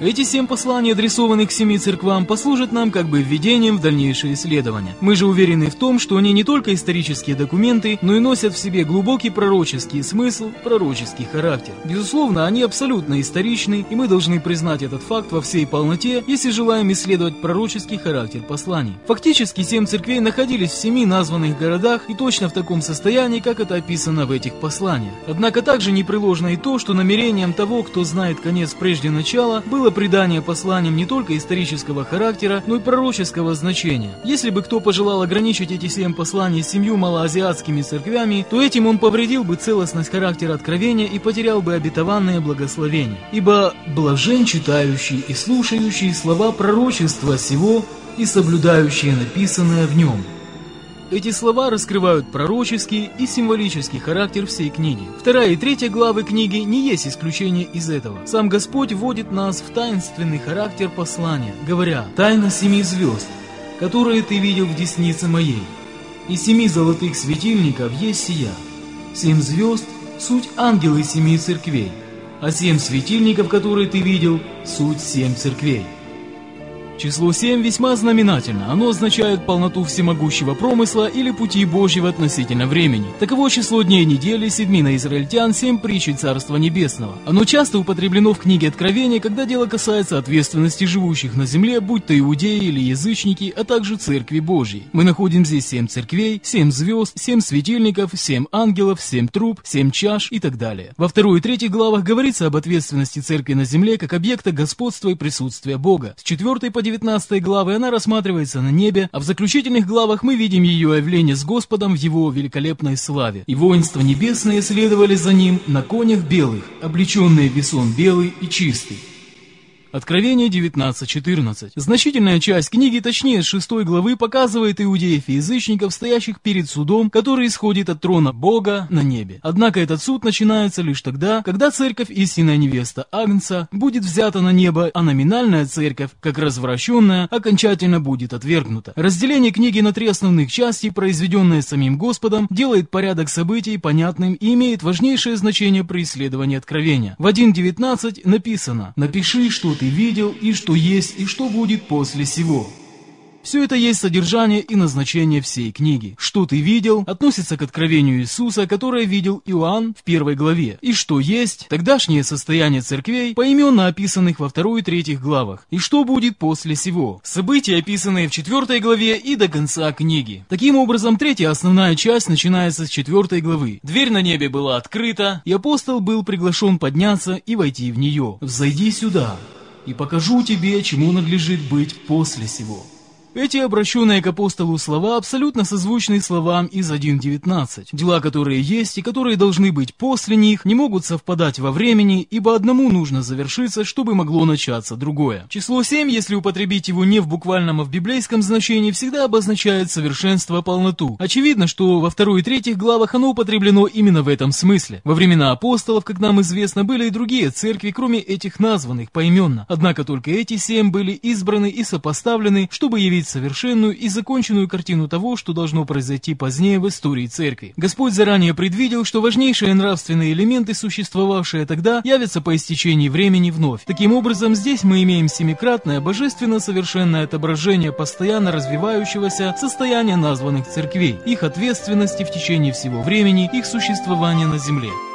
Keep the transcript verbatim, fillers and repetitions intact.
Эти семь посланий, адресованных к семи церквам, послужат нам как бы введением в дальнейшее исследование. Мы же уверены в том, что они не только исторические документы, но и носят в себе глубокий пророческий смысл, пророческий характер. Безусловно, они абсолютно историчны, и мы должны признать этот факт во всей полноте, если желаем исследовать пророческий характер посланий. Фактически, семь церквей находились в семи названных городах и точно в таком состоянии, как это описано в этих посланиях. Однако также непреложно и то, что намерением того, кто знает конец прежде начала, было придание посланиям не только исторического характера, но и пророческого значения. Если бы кто пожелал ограничить эти семь посланий семью малоазиатскими церквями, то этим он повредил бы целостность характера откровения и потерял бы обетованное благословение. Ибо блажен читающий и слушающий слова пророчества сего и соблюдающие написанное в нем. Эти слова раскрывают пророческий и символический характер всей книги. Вторая и третья главы книги не есть исключение из этого. Сам Господь вводит нас в таинственный характер послания, говоря: «Тайна семи звезд, которые ты видел в деснице моей, и семи золотых светильников есть сия. Семь звезд — суть ангелы семи церквей, а семь светильников, которые ты видел, суть семь церквей». Число семь весьма знаменательно, оно означает полноту всемогущего промысла или пути Божьего относительно времени. Таково число дней недели, седьмина израильтян, семь притчей Царства Небесного. Оно часто употреблено в книге Откровения, когда дело касается ответственности живущих на земле, будь то иудеи или язычники, а также Церкви Божьей. Мы находим здесь семь церквей, семь звезд, семь светильников, семь ангелов, семь труб, семь чаш и так далее. Во второй и третьей главах говорится об ответственности Церкви на земле как объекта господства и присутствия Бога. С четвёртой по девятнадцатой главы она рассматривается на небе, а в заключительных главах мы видим ее явление с Господом в его великолепной славе. И воинства небесные следовали за ним на конях белых, облеченные в весон белый и чистый. Откровение девятнадцать четырнадцать. Значительная часть книги, точнее с шестой главы, показывает иудеев и язычников, стоящих перед судом, который исходит от трона Бога на небе. Однако этот суд начинается лишь тогда, когда церковь, истинная невеста Агнца, будет взята на небо, а номинальная церковь, как развращенная, окончательно будет отвергнута. Разделение книги на три основных части, произведенное самим Господом, делает порядок событий понятным и имеет важнейшее значение при исследовании Откровения. В один девятнадцать написано: «Напиши, что ты видел, и что есть, и что будет после сего». Все это есть содержание и назначение всей книги. Что ты видел относится к откровению Иисуса, которое видел Иоанн в первой главе. И что есть тогдашнее состояние церквей, поименно описанных во второй и третьих главах. И что будет после сего. События, описанные в четвертой главе и до конца книги. Таким образом, третья основная часть начинается с четвертой главы. Дверь на небе была открыта, и апостол был приглашен подняться и войти в нее. «Взойди сюда, и покажу тебе, чему надлежит быть после сего». Эти обращенные к апостолу слова абсолютно созвучны словам из один девятнадцать. Дела, которые есть и которые должны быть после них, не могут совпадать во времени, ибо одному нужно завершиться, чтобы могло начаться другое. Число семь, если употребить его не в буквальном, а в библейском значении, всегда обозначает совершенство, полноту. Очевидно, что во второй и третьих главах оно употреблено именно в этом смысле. Во времена апостолов, как нам известно, были и другие церкви, кроме этих названных поименно. Однако только эти семь были избраны и сопоставлены, чтобы явить совершенную и законченную картину того, что должно произойти позднее в истории церкви. Господь заранее предвидел, что важнейшие нравственные элементы, существовавшие тогда, явятся по истечении времени вновь. Таким образом, здесь мы имеем семикратное божественно совершенное отображение постоянно развивающегося состояния названных церквей, их ответственности в течение всего времени их существования на земле.